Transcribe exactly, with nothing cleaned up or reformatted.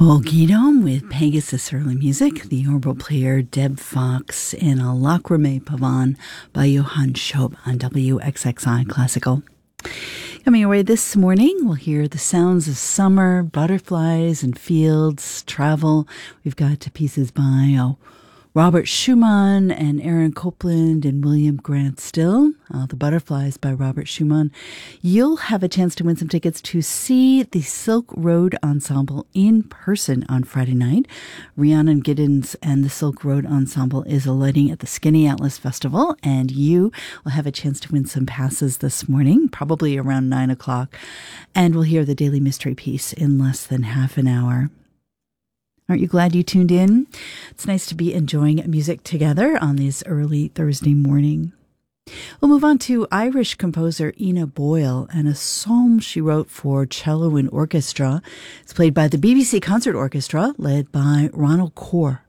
Olgidom with Pegasus Early Music, the orbital player Deb Fox, and a Lacrimae Pavan by Johann Schopp on W X X I Classical. Coming away this morning, we'll hear the sounds of summer, butterflies and fields, travel. We've got pieces by oh, Robert Schumann and Aaron Copland and William Grant Still. Uh, the Butterflies by Robert Schumann. You'll have a chance to win some tickets to see the Silk Road Ensemble in person on Friday night. Rhiannon Giddens and the Silk Road Ensemble is alighting at the Skinny Atlas Festival, and you will have a chance to win some passes this morning, probably around nine o'clock. And we'll hear the Daily Mystery piece in less than half an hour. Aren't you glad you tuned in? It's nice to be enjoying music together on this early Thursday morning. We'll move on to Irish composer Ina Boyle and a psalm she wrote for cello and orchestra. It's played by the B B C Concert Orchestra, led by Ronald Corr.